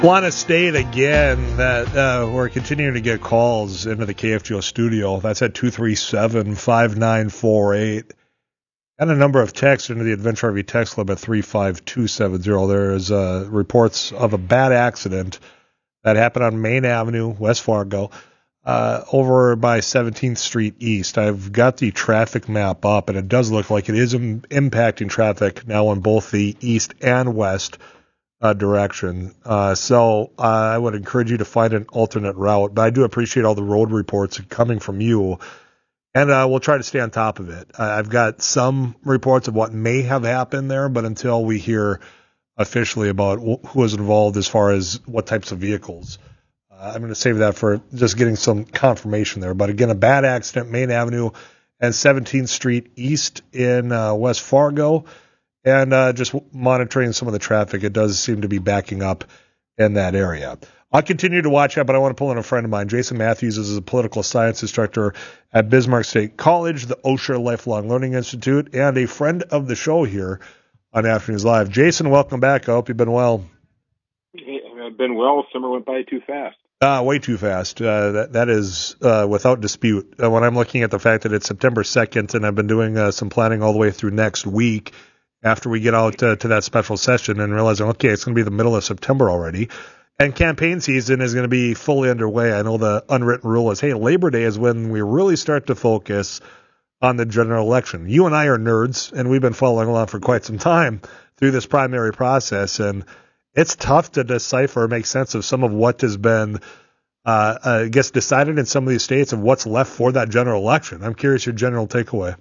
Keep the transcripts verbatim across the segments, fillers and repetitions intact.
Want to state again that uh, we're continuing to get calls into the K F G O studio. That's at two three seven, five nine four eight. And a number of texts into the Adventure R V text club at three five two seven zero. There's uh, reports of a bad accident that happened on Main Avenue, West Fargo, uh, over by seventeenth Street East. I've got the traffic map up, and it does look like it is im- impacting traffic now on both the east and west Uh, direction. Uh, so uh, I would encourage you to find an alternate route, but I do appreciate all the road reports coming from you, and uh, we'll try to stay on top of it. Uh, I've got some reports of what may have happened there, but until we hear officially about wh- who was involved as far as what types of vehicles, uh, I'm going to save that for just getting some confirmation there. But again, a bad accident, Main Avenue and seventeenth Street East in uh, West Fargo. And uh, just monitoring some of the traffic, it does seem to be backing up in that area. I'll continue to watch that, but I want to pull in a friend of mine. Jason Matthews is a political science instructor at Bismarck State College, the Osher Lifelong Learning Institute, and a friend of the show here on Afternoons Live. Jason, welcome back. I hope you've been well. I've been well. Summer went by too fast. Uh, way too fast. Uh, that, that is uh, without dispute. Uh, when I'm looking at the fact that it's September second, and I've been doing uh, some planning all the way through next week, after we get out uh, to that special session and realizing, okay, it's going to be the middle of September already, and campaign season is going to be fully underway. I know the unwritten rule is, hey, Labor Day is when we really start to focus on the general election. You and I are nerds, and we've been following along for quite some time through this primary process, and it's tough to decipher or make sense of some of what has been, uh, I guess, decided in some of these states of what's left for that general election. I'm curious your general takeaway.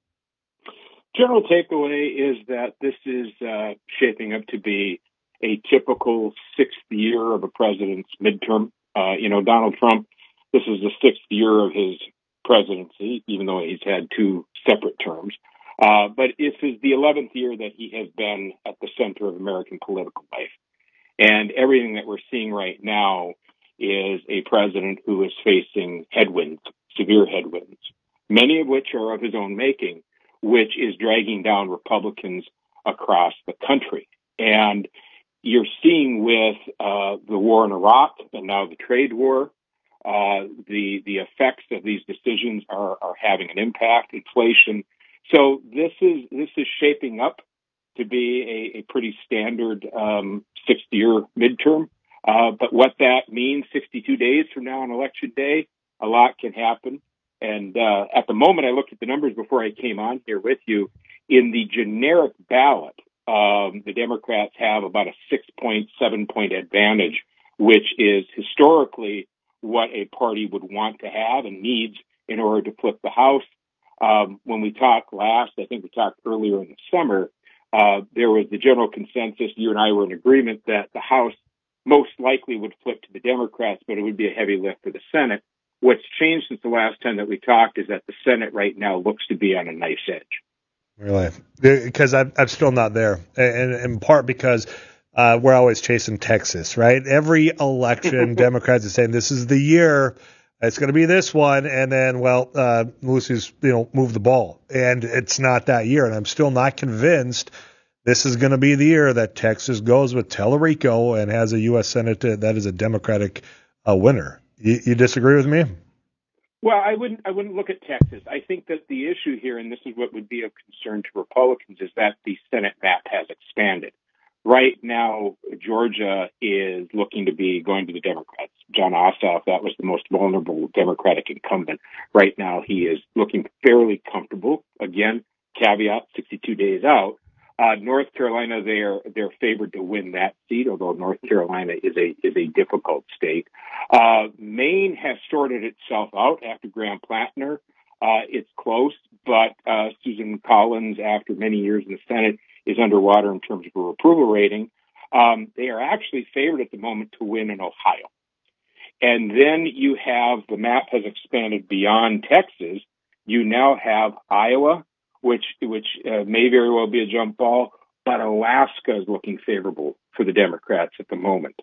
General takeaway is that this is uh, shaping up to be a typical sixth year of a president's midterm. Uh, you know, Donald Trump, this is the sixth year of his presidency, even though he's had two separate terms. Uh, but this is the eleventh year that he has been at the center of American political life. And everything that we're seeing right now is a president who is facing headwinds, severe headwinds, many of which are of his own making, which is dragging down Republicans across the country. And you're seeing with uh, the war in Iraq and now the trade war, uh, the the effects of these decisions are, are having an impact, inflation. So this is this is shaping up to be a, a pretty standard um, sixth-year midterm. Uh, but what that means sixty-two days from now on Election Day, a lot can happen. And uh, at the moment, I looked at the numbers before I came on here with you. In the generic ballot, um, the Democrats have about a six point seven point advantage, which is historically what a party would want to have and needs in order to flip the House. Um, when we talked last, I think we talked earlier in the summer, uh, there was the general consensus, you and I were in agreement, that the House most likely would flip to the Democrats, but it would be a heavy lift for the Senate. What's changed since the last time that we talked is that the Senate right now looks to be on a knife's edge. Really? Because I'm, I'm still not there. And in part because uh, we're always chasing Texas, right? Every election, Democrats are saying this is the year, it's going to be this one. And then, well, uh, Lucy's, you know, moved the ball. And it's not that year. And I'm still not convinced this is going to be the year that Texas goes with Tellerico and has a U S Senate that is a Democratic uh, winner. You, you disagree with me? Well, I wouldn't. I wouldn't look at Texas. I think that the issue here, and this is what would be of concern to Republicans, is that the Senate map has expanded. Right now, Georgia is looking to be going to the Democrats. John Ossoff, that was the most vulnerable Democratic incumbent. Right now, he is looking fairly comfortable. Again, caveat: sixty-two days out. Uh, North Carolina, they're they're favored to win that seat, although North Carolina is a is a difficult state. Uh, Maine has sorted itself out after Graham Plattner. Uh, it's close, but uh, Susan Collins, after many years in the Senate, is underwater in terms of her approval rating. Um, they are actually favored at the moment to win in Ohio. And then you have, the map has expanded beyond Texas. You now have Iowa, which which uh, may very well be a jump ball, but Alaska is looking favorable for the Democrats at the moment.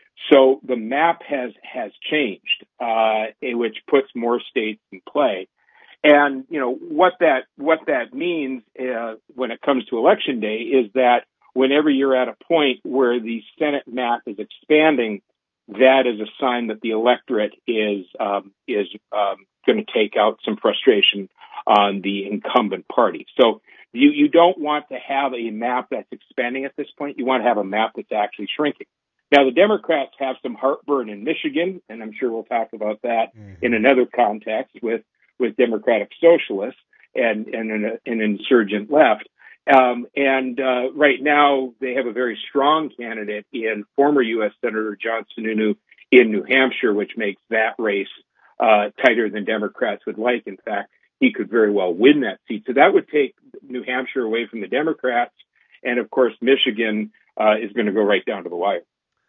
So the map has has changed, uh, which puts more states in play. And you know what that what that means uh, when it comes to Election Day is that whenever you're at a point where the Senate map is expanding, that is a sign that the electorate is um, is um, going to take out some frustration on the incumbent party. So you, you don't want to have a map that's expanding at this point. You want to have a map that's actually shrinking. Now, the Democrats have some heartburn in Michigan, and I'm sure we'll talk about that mm-hmm. in another context with, with Democratic Socialists and, and an, an insurgent left. Um, and uh, right now, they have a very strong candidate in former U S Senator John Sununu in New Hampshire, which makes that race uh, tighter than Democrats would like. In fact, he could very well win that seat. So that would take New Hampshire away from the Democrats. And, of course, Michigan uh, is going to go right down to the wire.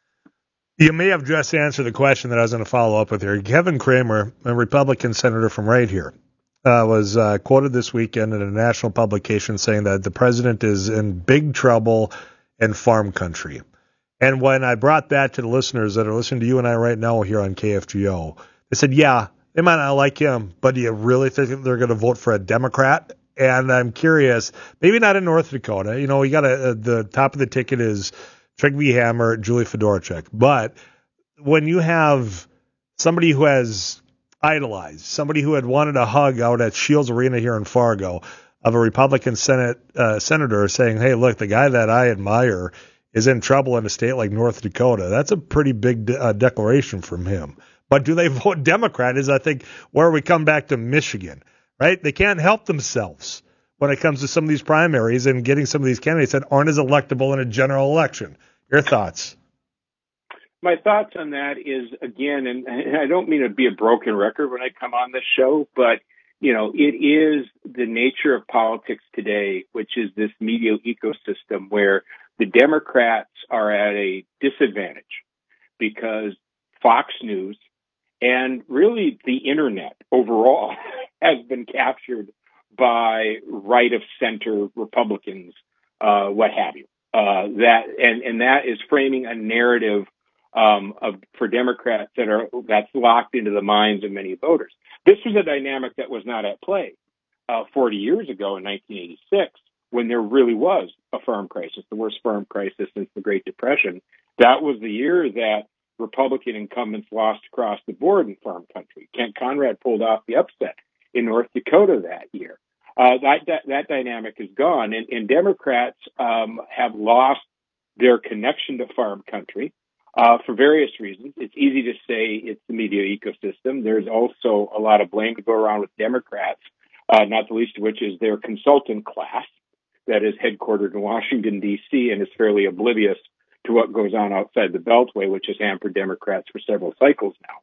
You may have just answered the question that I was going to follow up with here. Kevin Cramer, a Republican senator from right here, uh, was uh, quoted this weekend in a national publication saying that the president is in big trouble in farm country. And when I brought that to the listeners that are listening to you and I right now here on K F G O, they said, yeah, they might not like him, but do you really think they're going to vote for a Democrat? And I'm curious, maybe not in North Dakota. You know, you got a, the top of the ticket is Trygve Hammer, Julie Fedorchak. But when you have somebody who has idolized, somebody who had wanted a hug out at Shields Arena here in Fargo of a Republican Senate uh, senator saying, hey, look, the guy that I admire is in trouble in a state like North Dakota. That's a pretty big de- uh, declaration from him. But do they vote Democrat is, I think, where we come back to Michigan, right? They can't help themselves when it comes to some of these primaries and getting some of these candidates that aren't as electable in a general election. Your thoughts? My thoughts on that is, again, and, and I don't mean to be a broken record when I come on this show, but, you know, it is the nature of politics today, which is this media ecosystem where the Democrats are at a disadvantage because Fox News and really the internet overall has been captured by right-of-center Republicans, uh, what have you. Uh, that and, and that is framing a narrative um, of for Democrats that are that's locked into the minds of many voters. This was a dynamic that was not at play uh, forty years ago in nineteen eighty-six, when there really was a farm crisis, the worst farm crisis since the Great Depression. That was the year that Republican incumbents lost across the board in farm country. Kent Conrad pulled off the upset in North Dakota that year. Uh, that, that that dynamic is gone, and, and Democrats um, have lost their connection to farm country uh, for various reasons. It's easy to say it's the media ecosystem. There's also a lot of blame to go around with Democrats, uh, not the least of which is their consultant class that is headquartered in Washington, D C, and is fairly oblivious to what goes on outside the Beltway, which has hampered Democrats for several cycles now.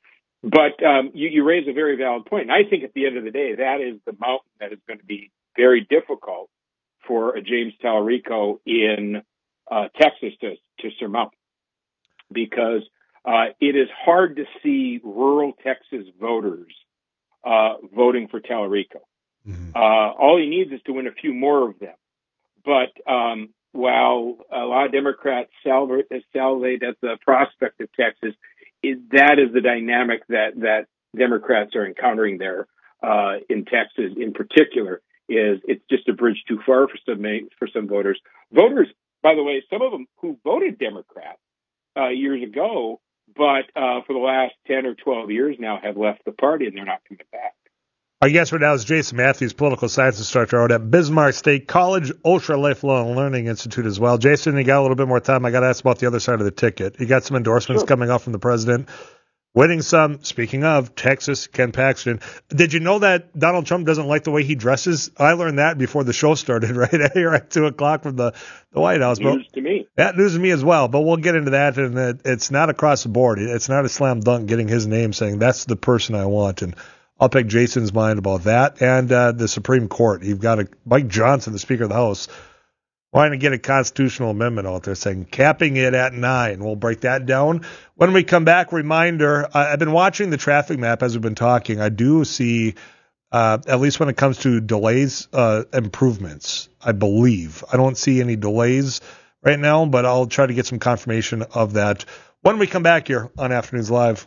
But um, you, you raise a very valid point. And I think at the end of the day, that is the mountain that is going to be very difficult for a James Talarico in uh, Texas to, to surmount, because uh, it is hard to see rural Texas voters uh, voting for Talarico. Mm-hmm. Uh, all he needs is to win a few more of them. But um, while a lot of Democrats salivate, salivate at the prospect of Texas, It, that is the dynamic that, that Democrats are encountering there uh, in Texas in particular. Is it's just a bridge too far for some for some voters. Voters, by the way, some of them who voted Democrat uh, years ago, but uh, for the last ten or twelve years now have left the party and they're not coming back. Our guest right now is Jason Matthews, political science instructor out at Bismarck State College, Osher Lifelong Learning Institute as well. Jason, you got a little bit more time. I got to ask about the other side of the ticket. You got some endorsements sure. coming up from the president, winning some. Speaking of Texas, Ken Paxton. Did you know that Donald Trump doesn't like the way he dresses? I learned that before the show started, right here at two o'clock from the, the White House. News but, to me. Yeah, news to me as well. But we'll get into that, and it, it's not across the board. It's not a slam dunk getting his name saying that's the person I want. And I'll pick Jason's mind about that and uh, the Supreme Court. You've got a, Mike Johnson, the Speaker of the House, wanting to get a constitutional amendment out there saying capping it at nine. We'll break that down. When we come back, reminder, uh, I've been watching the traffic map as we've been talking. I do see, uh, at least when it comes to delays, uh, improvements, I believe. I don't see any delays right now, but I'll try to get some confirmation of that when we come back here on Afternoons Live.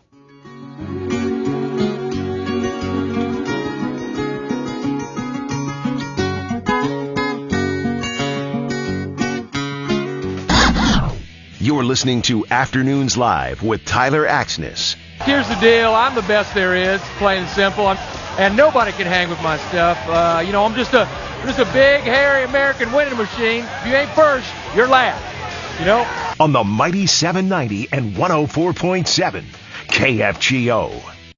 listening to Afternoons Live with Tyler Axness. Here's the deal. I'm the best there is, plain and simple. I'm, and nobody can hang with my stuff. Uh, you know, I'm just a just a big, hairy American winning machine. If you ain't first, you're last. You know? On the mighty seven ninety and one oh four point seven K F G O.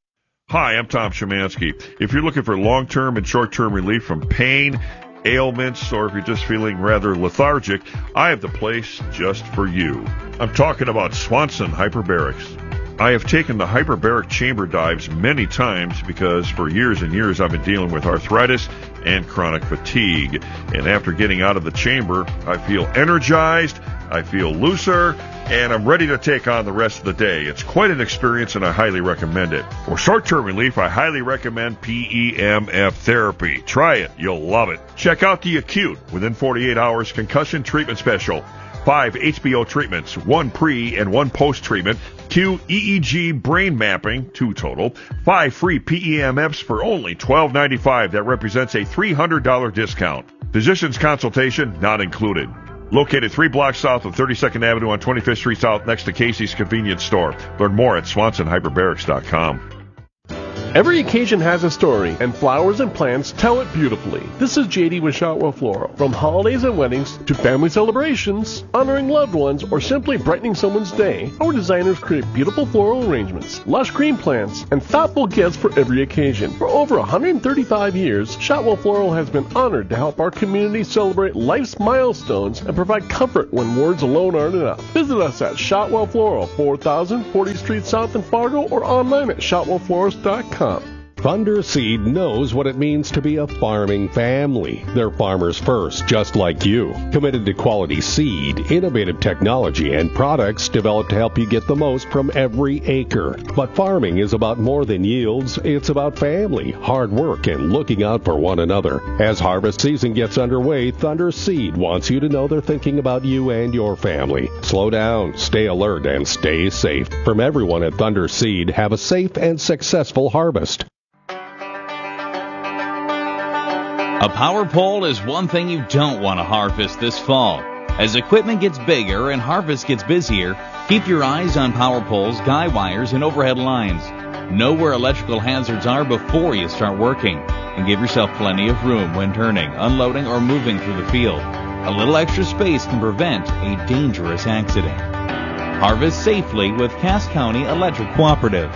Hi, I'm Tom Szymanski. If you're looking for long-term and short-term relief from pain, ailments, or if you're just feeling rather lethargic, I have the place just for you. I'm talking about Swanson Hyperbarics. I have taken the hyperbaric chamber dives many times because for years and years I've been dealing with arthritis and chronic fatigue. And after getting out of the chamber, I feel energized, I feel looser, and I'm ready to take on the rest of the day. It's quite an experience and I highly recommend it. For short-term relief, I highly recommend P E M F therapy. Try it. You'll love it. Check out the Acute Within forty-eight Hours Concussion Treatment Special. Five H B O treatments, one pre and one post-treatment. Q E E G brain mapping, two total. Five free P E M Fs for only twelve ninety-five. That represents a three hundred dollars discount. Physician's consultation not included. Located three blocks south of thirty-second Avenue on twenty-fifth Street South next to Casey's Convenience Store. Learn more at swanson hyperbarics dot com. Every occasion has a story, and flowers and plants tell it beautifully. This is J D with Shotwell Floral. From holidays and weddings to family celebrations, honoring loved ones, or simply brightening someone's day, our designers create beautiful floral arrangements, lush green plants, and thoughtful gifts for every occasion. For over one hundred thirty-five years, Shotwell Floral has been honored to help our community celebrate life's milestones and provide comfort when words alone aren't enough. Visit us at Shotwell Floral, four thousand fortieth Street South in Fargo, or online at shotwell florist dot com. Thunder Seed knows what it means to be a farming family. They're farmers first, just like you. Committed to quality seed, innovative technology, and products developed to help you get the most from every acre. But farming is about more than yields. It's about family, hard work, and looking out for one another. As harvest season gets underway, Thunder Seed wants you to know they're thinking about you and your family. Slow down, stay alert, and stay safe. From everyone at Thunder Seed, have a safe and successful harvest. A power pole is one thing you don't want to harvest this fall. As equipment gets bigger and harvest gets busier, keep your eyes on power poles, guy wires, and overhead lines. Know where electrical hazards are before you start working, and give yourself plenty of room when turning, unloading, or moving through the field. A little extra space can prevent a dangerous accident. Harvest safely with Cass County Electric Cooperative.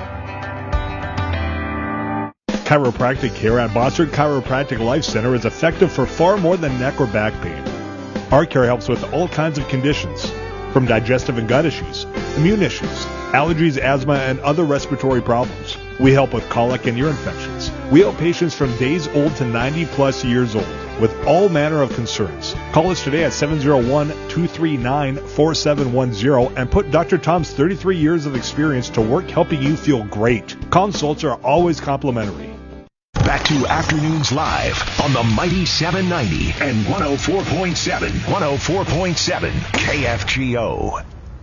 Chiropractic care at Bossard Chiropractic Life Center is effective for far more than neck or back pain. Our care helps with all kinds of conditions, from digestive and gut issues, immune issues, allergies, asthma, and other respiratory problems. We help with colic and ear infections. We help patients from days old to ninety plus years old with all manner of concerns. Call us today at seven oh one, two three nine, four seven one zero and put Doctor Tom's thirty-three years of experience to work helping you feel great. Consults are always complimentary. Back to Afternoons Live on the mighty seven ninety and one oh four point seven, one oh four point seven K F G O.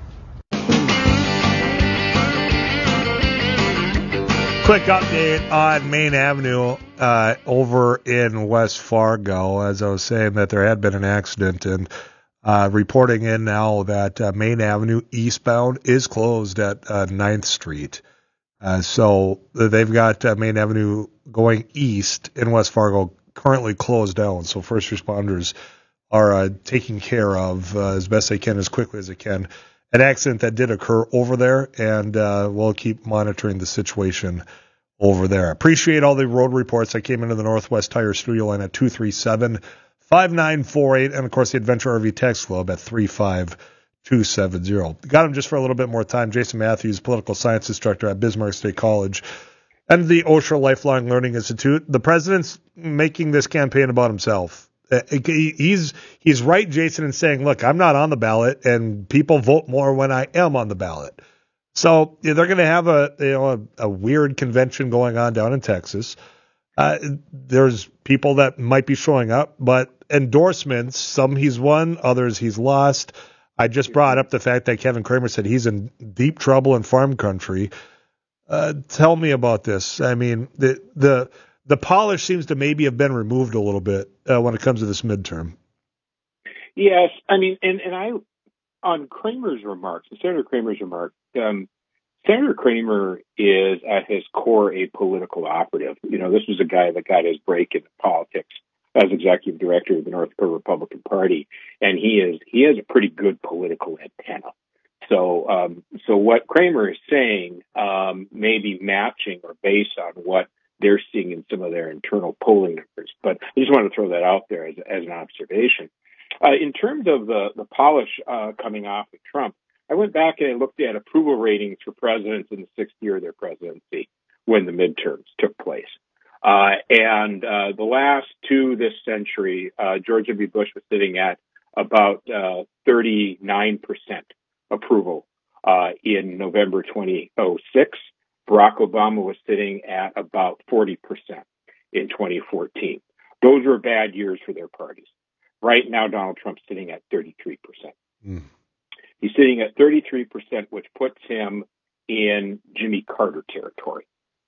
Quick update on Main Avenue uh, over in West Fargo. As I was saying, that there had been an accident, and uh, reporting in now that uh, Main Avenue eastbound is closed at uh, ninth Street. Uh, so they've got uh, Main Avenue going east in West Fargo currently closed down. So first responders are uh, taking care of uh, as best they can, as quickly as they can. An accident that did occur over there, and uh, we'll keep monitoring the situation over there. Appreciate all the road reports that came into the Northwest Tire studio line at two three seven, five nine four eight, and of course the Adventure R V Text Club at three five two seven zero. Got him just for a little bit more time. Jason Matthews, political science instructor at Bismarck State College and the Osher Lifelong Learning Institute. The president's making this campaign about himself. Uh, he's he's right, Jason, in saying, look, I'm not on the ballot, and people vote more when I am on the ballot. So yeah, they're going to have a you know a, a weird convention going on down in Texas. Uh, there's people that might be showing up, but endorsements, some he's won, others he's lost. I just brought up the fact that Kevin Kramer said he's in deep trouble in farm country. Uh, tell me about this. I mean, the the the polish seems to maybe have been removed a little bit uh, when it comes to this midterm. Yes, I mean, and, and I on Cramer's remarks, Senator Cramer's remarks, um, Senator Cramer is at his core a political operative. You know, this was a guy that got his break in politics as executive director of the North Dakota Republican Party, and he is he has a pretty good political antenna. So, um, so what Cramer is saying um, may be matching or based on what they're seeing in some of their internal polling numbers. But I just want to throw that out there as, as an observation. Uh, in terms of the, the polish uh, coming off of Trump, I went back and I looked at approval ratings for presidents in the sixth year of their presidency when the midterms took place. Uh, and uh, the last two this century, uh, George W. Bush was sitting at about uh, thirty-nine percent approval uh, in November twenty oh six. Barack Obama was sitting at about forty percent in twenty fourteen. Those were bad years for their parties. Right now, Donald Trump's sitting at thirty-three percent. Mm. He's sitting at thirty-three percent, which puts him in Jimmy Carter territory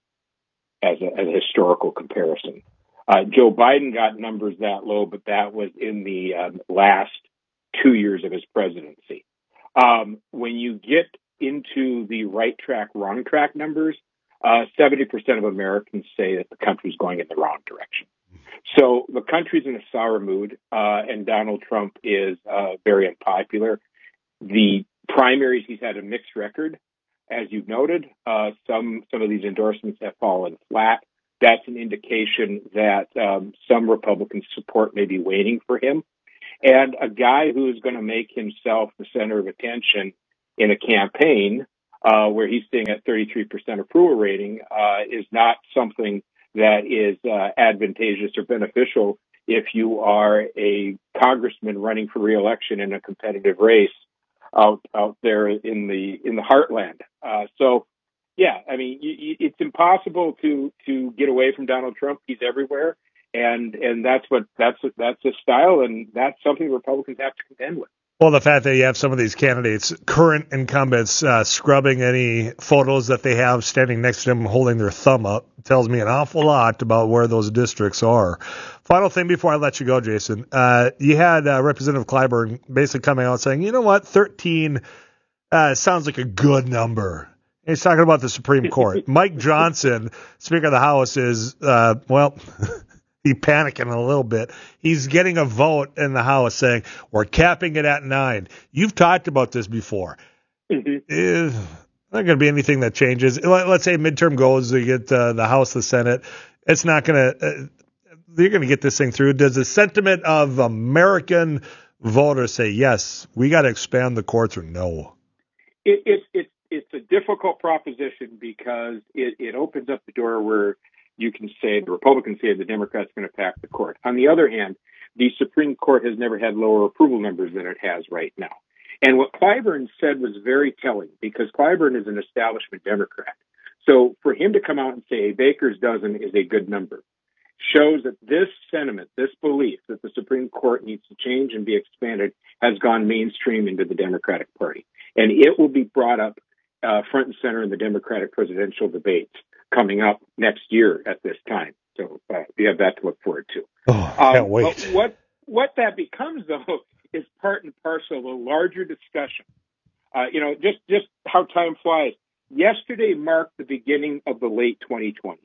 as a, as a historical comparison. Uh, Joe Biden got numbers that low, but that was in the um, last two years of his presidency. Um, when you get into the right track, wrong track numbers, uh, seventy percent of Americans say that the country's going in the wrong direction. So the country's in a sour mood, uh, and Donald Trump is uh, very unpopular. The primaries, he's had a mixed record. As you've noted, uh, some some of these endorsements have fallen flat. That's an indication that um, some Republican support may be waiting for him. And a guy who is going to make himself the center of attention in a campaign uh, where he's sitting at thirty-three percent approval rating uh, is not something that is uh, advantageous or beneficial if you are a congressman running for re-election in a competitive race out out there in the in the heartland. Uh, so, yeah, I mean, y- y- it's impossible to to get away from Donald Trump. He's everywhere, and and that's what that's that's his style, and that's something Republicans have to contend with. Well, the fact that you have some of these candidates, current incumbents, uh, scrubbing any photos that they have standing next to them holding their thumb up tells me an awful lot about where those districts are. Final thing before I let you go, Jason. Uh, you had uh, Representative Clyburn basically coming out saying, you know what, thirteen uh, sounds like a good number. And he's talking about the Supreme Court. Mike Johnson, Speaker of the House, is, uh, well... He's panicking a little bit. He's getting a vote in the House saying, we're capping it at nine. You've talked about this before. Mm-hmm. There's not going to be anything that changes. Let's say midterm goes, you get uh, the House, the Senate. It's not going to, uh, you're going to get this thing through. Does the sentiment of American voters say, yes, we got to expand the courts, or no? It, it, it, it's a difficult proposition because it, it opens up the door where you can say, the Republicans say the Democrats are going to pack the court. On the other hand, the Supreme Court has never had lower approval numbers than it has right now. And what Clyburn said was very telling, because Clyburn is an establishment Democrat. So for him to come out and say a baker's dozen is a good number shows that this sentiment, this belief that the Supreme Court needs to change and be expanded has gone mainstream into the Democratic Party. And it will be brought up uh, front and center in the Democratic presidential debates coming up next year at this time. So uh, we have that to look forward to. Oh, I can't um, wait. But what, what that becomes, though, is part and parcel of a larger discussion. Uh, you know, just, just how time flies. Yesterday marked the beginning of the late twenty twenties.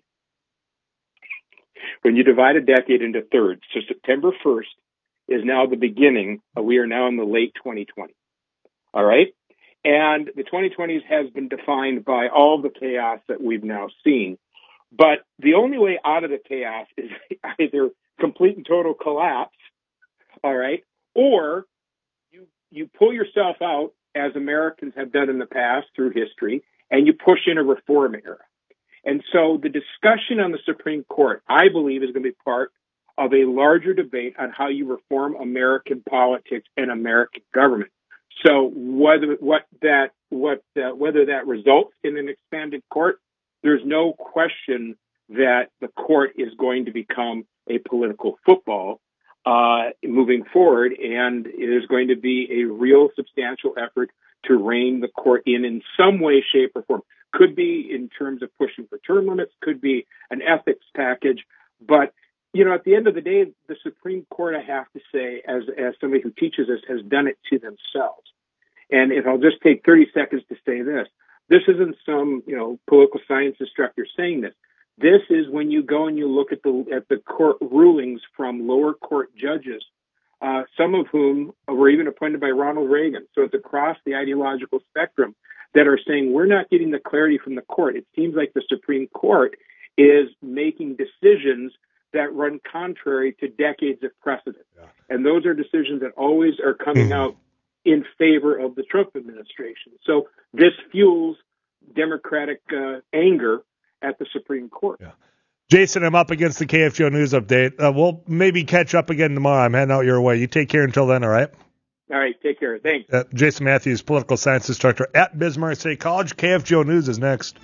When you divide a decade into thirds, so September first is now the beginning. Uh, we are now in the late twenty twenties. All right? And the twenty twenties has been defined by all the chaos that we've now seen. But the only way out of the chaos is either complete and total collapse, all right, or you you pull yourself out, as Americans have done in the past through history, and you push in a reform era. And so the discussion on the Supreme Court, I believe, is going to be part of a larger debate on how you reform American politics and American government. So whether what that what uh, whether that results in an expanded court, there's no question that the court is going to become a political football uh, moving forward, and there's going to be a real substantial effort to rein the court in in some way, shape, or form. Could be in terms of pushing for term limits, could be an ethics package, but you know, at the end of the day, the Supreme Court, I have to say, as as somebody who teaches this, has done it to themselves. And if I'll just take thirty seconds to say this, this isn't some, you know, political science instructor saying this. This is when you go and you look at the at the court rulings from lower court judges, uh, some of whom were even appointed by Ronald Reagan. So it's across the ideological spectrum that are saying we're not getting the clarity from the court. It seems like the Supreme Court is making decisions that run contrary to decades of precedent. Yeah. And those are decisions that always are coming out in favor of the Trump administration. So this fuels Democratic uh, anger at the Supreme Court. Yeah. Jason, I'm up against the K F G O News Update. Uh, we'll maybe catch up again tomorrow. I'm heading out your way. You take care until then, all right? All right, take care. Thanks. Uh, Jason Matthews, political science instructor at Bismarck State College. K F G O News is next.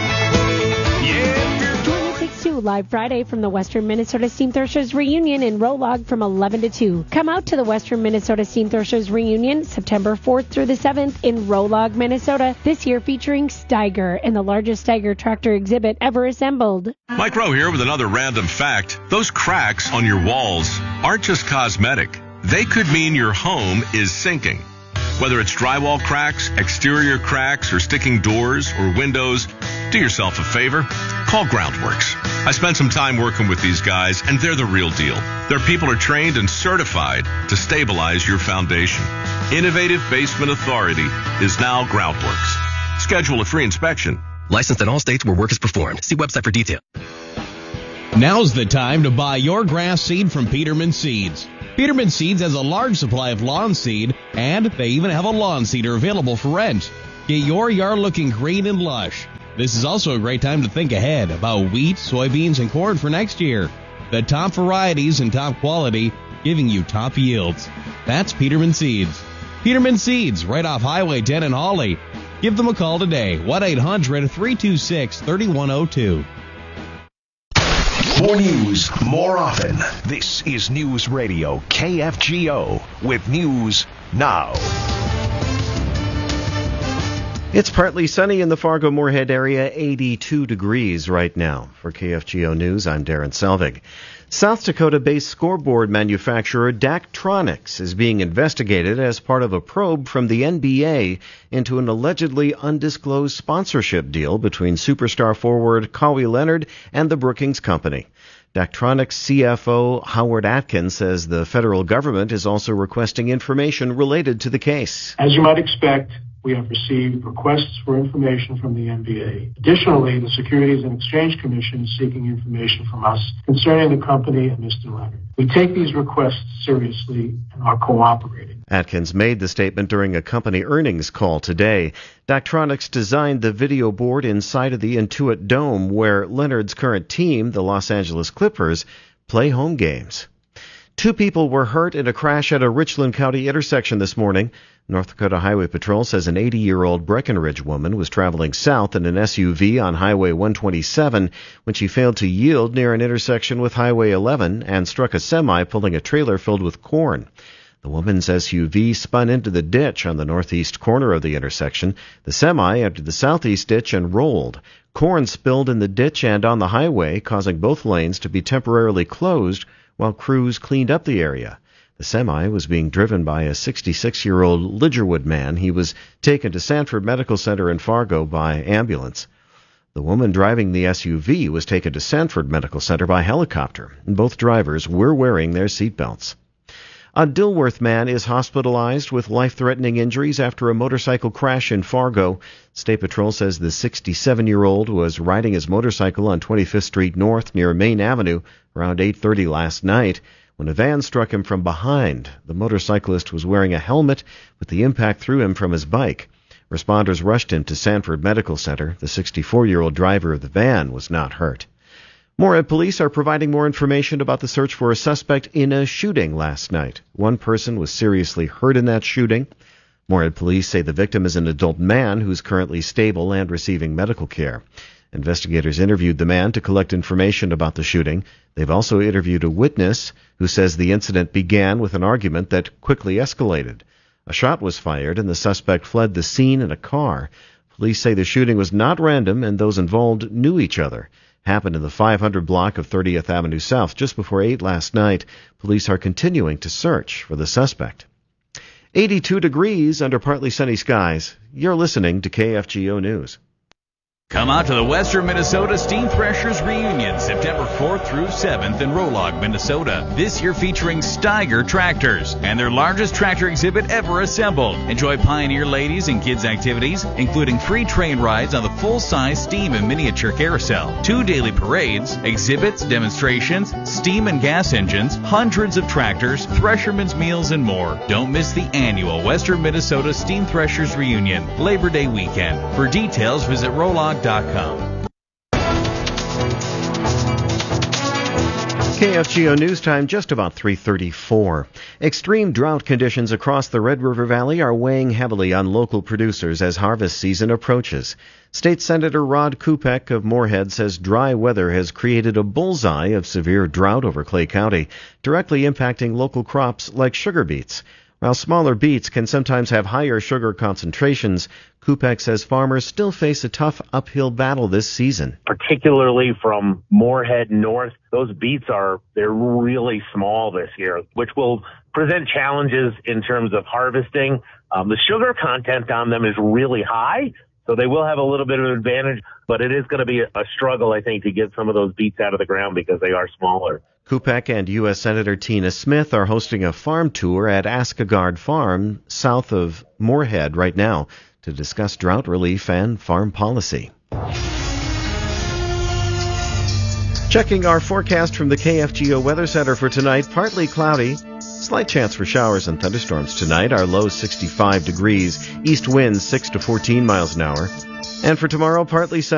Live Friday from the Western Minnesota Steam Threshers Reunion in Rolog from eleven to two. Come out to the Western Minnesota Steam Threshers Reunion September fourth through the seventh in Rolog, Minnesota, this year featuring Steiger and the largest Steiger tractor exhibit ever assembled. Mike Rowe here with another random fact. Those cracks on your walls aren't just cosmetic. They could mean your home is sinking. Whether it's drywall cracks, exterior cracks, or sticking doors or windows, do yourself a favor. Call Groundworks. I spent some time working with these guys, and they're the real deal. Their people are trained and certified to stabilize your foundation. Innovative Basement Authority is now Groundworks. Schedule a free inspection. Licensed in all states where work is performed. See website for detail. Now's the time to buy your grass seed from Peterman Seeds. Peterman Seeds has a large supply of lawn seed, and they even have a lawn seeder available for rent. Get your yard looking green and lush. This is also a great time to think ahead about wheat, soybeans, and corn for next year. The top varieties and top quality, giving you top yields. That's Peterman Seeds. Peterman Seeds, right off Highway ten in Hawley. Give them a call today, one eight hundred, three two six, three one zero two. More news, more often. This is News Radio K F G O with News Now. It's partly sunny in the Fargo-Moorhead area, eighty-two degrees right now. For K F G O News, I'm Darren Selvig. South Dakota-based scoreboard manufacturer Daktronics is being investigated as part of a probe from the N B A into an allegedly undisclosed sponsorship deal between superstar forward Kawhi Leonard and the Brookings Company. Daktronics C F O Howard Atkins says the federal government is also requesting information related to the case. As you might expect, we have received requests for information from the N B A. Additionally, the Securities and Exchange Commission is seeking information from us concerning the company and Mister Leonard. We take these requests seriously and are cooperating. Atkins made the statement during a company earnings call today. Daktronics designed the video board inside of the Intuit Dome, where Leonard's current team, the Los Angeles Clippers, play home games. Two people were hurt in a crash at a Richland County intersection this morning. North Dakota Highway Patrol says an eighty-year-old Breckenridge woman was traveling south in an S U V on Highway one twenty-seven when she failed to yield near an intersection with Highway eleven and struck a semi pulling a trailer filled with corn. The woman's S U V spun into the ditch on the northeast corner of the intersection. The semi entered the southeast ditch and rolled. Corn spilled in the ditch and on the highway, causing both lanes to be temporarily closed while crews cleaned up the area. The semi was being driven by a sixty-six-year-old Lidgerwood man. He was taken to Sanford Medical Center in Fargo by ambulance. The woman driving the S U V was taken to Sanford Medical Center by helicopter. Both drivers were wearing their seatbelts. A Dilworth man is hospitalized with life-threatening injuries after a motorcycle crash in Fargo. State Patrol says the sixty-seven-year-old was riding his motorcycle on twenty-fifth Street North near Main Avenue around eight thirty last night when a van struck him from behind. The motorcyclist was wearing a helmet, but the impact threw him from his bike. Responders rushed him to Sanford Medical Center. The sixty-four-year-old driver of the van was not hurt. Moorhead police are providing more information about the search for a suspect in a shooting last night. One person was seriously hurt in that shooting. Moorhead police say the victim is an adult man who's currently stable and receiving medical care. Investigators interviewed the man to collect information about the shooting. They've also interviewed a witness who says the incident began with an argument that quickly escalated. A shot was fired and the suspect fled the scene in a car. Police say the shooting was not random and those involved knew each other. Happened in the five hundred block of thirtieth Avenue South just before eight last night. Police are continuing to search for the suspect. eighty-two degrees under partly sunny skies. You're listening to K F G O News. Come out to the Western Minnesota Steam Threshers Reunion, September fourth through seventh in Rolog, Minnesota. This year featuring Steiger tractors and their largest tractor exhibit ever assembled. Enjoy Pioneer ladies and kids activities, including free train rides on the full-size steam and miniature carousel, two daily parades, exhibits, demonstrations, steam and gas engines, hundreds of tractors, threshermen's meals, and more. Don't miss the annual Western Minnesota Steam Threshers Reunion, Labor Day weekend. For details, visit Rolog dot com. K F G O News Time, just about three thirty-four. Extreme drought conditions across the Red River Valley are weighing heavily on local producers as harvest season approaches. State Senator Rod Kupek of Moorhead says dry weather has created a bullseye of severe drought over Clay County, directly impacting local crops like sugar beets. While smaller beets can sometimes have higher sugar concentrations, Kupek says farmers still face a tough uphill battle this season. Particularly from Moorhead north, those beets are, they're really small this year, which will present challenges in terms of harvesting. Um, the sugar content on them is really high, so they will have a little bit of an advantage, but it is going to be a, a struggle, I think, to get some of those beets out of the ground because they are smaller. Kupek and U S Senator Tina Smith are hosting a farm tour at Askagard Farm south of Moorhead right now to discuss drought relief and farm policy. Checking our forecast from the K F G O Weather Center for tonight, partly cloudy. Slight chance for showers and thunderstorms tonight. Our low sixty-five degrees. East winds six to fourteen miles an hour. And for tomorrow, partly sunny.